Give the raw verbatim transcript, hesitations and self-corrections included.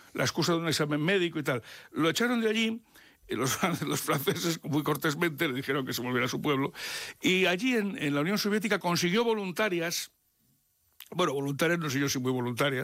la excusa de un examen médico y tal. Lo echaron de allí. Y los, los franceses, muy cortésmente, le dijeron que se volviera a su pueblo. Y allí, en, en la Unión Soviética, consiguió voluntarias. Bueno, voluntarias, no sé yo si muy voluntarias.